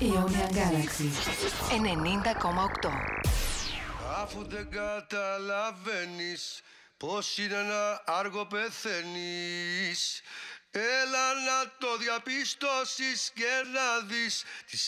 Ionian Galaxy 90,8. Αφού δεν καταλαβαίνεις πως είναι να άργο πεθαίνεις, έλα να το διαπιστώσεις και να δεις τις